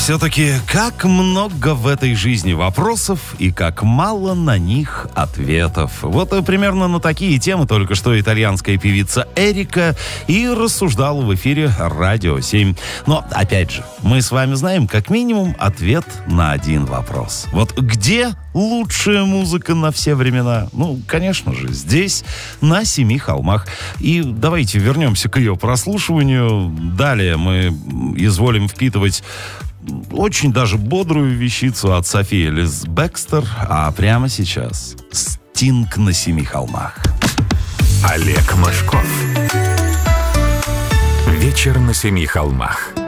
Все-таки как много в этой жизни вопросов и как мало на них ответов. Вот примерно на такие темы только что итальянская певица Эрика и рассуждала в эфире Радио 7. Но, опять же, мы с вами знаем как минимум ответ на один вопрос. Вот где лучшая музыка на все времена? Ну, конечно же, здесь, на Семи холмах. И давайте вернемся к ее прослушиванию. Далее мы изволим впитывать очень даже бодрую вещицу от Софии Элис Бекстер. А прямо сейчас Стинг на Семи холмах. Олег Мошков. Вечер на Семи холмах.